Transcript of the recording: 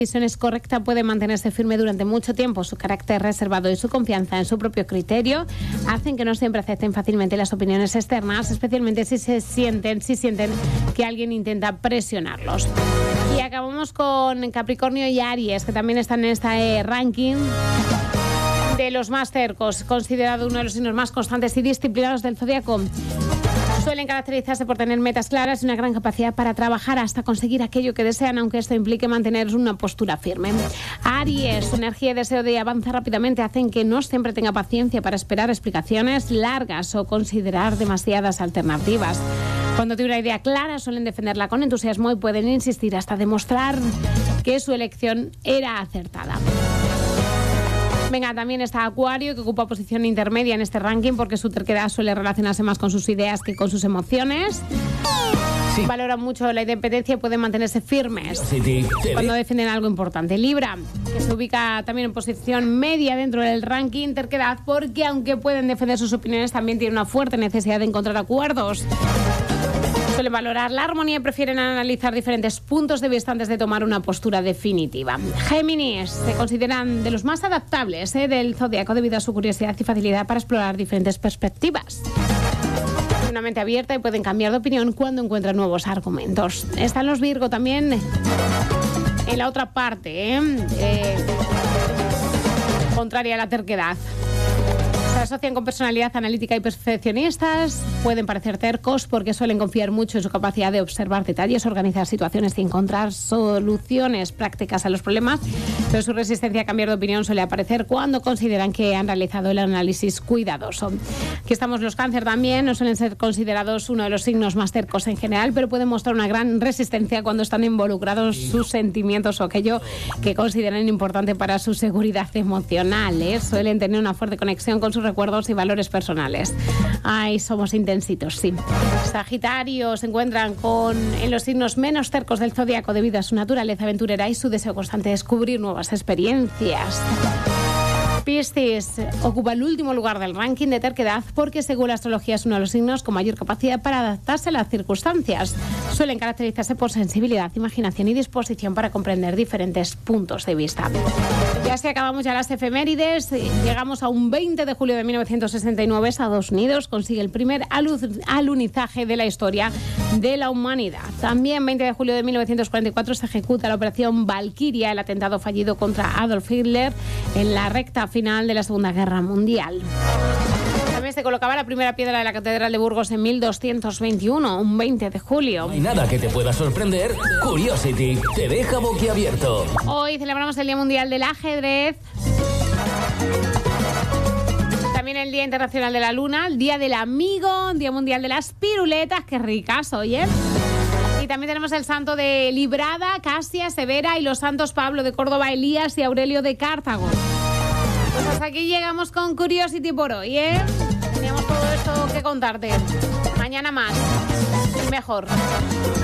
decisión es correcta, puede mantenerse firme durante mucho tiempo. Su carácter reservado y su confianza en su propio criterio hacen que no siempre acepten fácilmente las opiniones externas, especialmente si sienten que alguien intenta presionarlos. Y acabamos con Capricornio y Aries, que también están en este ranking de los más cercos, considerado uno de los signos más constantes y disciplinados del zodiaco. Suelen caracterizarse por tener metas claras y una gran capacidad para trabajar hasta conseguir aquello que desean, aunque esto implique mantener una postura firme. Aries, su energía y deseo de avanzar rápidamente hacen que no siempre tenga paciencia para esperar explicaciones largas o considerar demasiadas alternativas. Cuando tiene una idea clara, suelen defenderla con entusiasmo y pueden insistir hasta demostrar que su elección era acertada. Venga, también está Acuario, que ocupa posición intermedia en este ranking porque su terquedad suele relacionarse más con sus ideas que con sus emociones. Sí. Valoran mucho la independencia y pueden mantenerse firmes cuando defienden algo importante. Libra, que se ubica también en posición media dentro del ranking, terquedad, porque aunque pueden defender sus opiniones, también tienen una fuerte necesidad de encontrar acuerdos. Suelen valorar la armonía y prefieren analizar diferentes puntos de vista antes de tomar una postura definitiva. Géminis, se consideran de los más adaptables del zodiaco debido a su curiosidad y facilidad para explorar diferentes perspectivas. Tienen una mente abierta y pueden cambiar de opinión cuando encuentran nuevos argumentos. Están los Virgo también en la otra parte, contraria a la terquedad. Se asocian con personalidad analítica y perfeccionistas, pueden parecer tercos porque suelen confiar mucho en su capacidad de observar detalles, organizar situaciones y encontrar soluciones prácticas a los problemas, pero su resistencia a cambiar de opinión suele aparecer cuando consideran que han realizado el análisis cuidadoso. Aquí estamos los Cáncer también, no suelen ser considerados uno de los signos más tercos en general, pero pueden mostrar una gran resistencia cuando están involucrados sus sentimientos o aquello que consideran importante para su seguridad emocional. Suelen tener una fuerte conexión con sus recuerdos y valores personales. Ay, somos intensitos, sí. Sagitario se encuentran en los signos menos tercos del zodiaco debido a su naturaleza aventurera y su deseo constante de descubrir nuevas experiencias. Piscis ocupa el último lugar del ranking de terquedad porque, según la astrología, es uno de los signos con mayor capacidad para adaptarse a las circunstancias. Suelen caracterizarse por sensibilidad, imaginación y disposición para comprender diferentes puntos de vista. Ya se acabamos ya las efemérides. Llegamos a un 20 de julio de 1969. Estados Unidos consigue el primer alunizaje de la historia de la humanidad. También 20 de julio de 1944 se ejecuta la operación Valkyria, el atentado fallido contra Adolf Hitler en la recta final de la Segunda Guerra Mundial. También se colocaba la primera piedra de la Catedral de Burgos en 1221, un 20 de julio. No hay nada que te pueda sorprender. Curiosity te deja boquiabierto. Hoy celebramos el Día Mundial del Ajedrez. También el Día Internacional de la Luna, el Día del Amigo, Día Mundial de las Piruletas. Qué ricas, oye. Y también tenemos el santo de Librada, Casia, Severa y los santos Pablo de Córdoba, Elías y Aurelio de Cartago. Pues hasta aquí llegamos con Curiosity por hoy, Teníamos todo esto que contarte. Mañana más y mejor.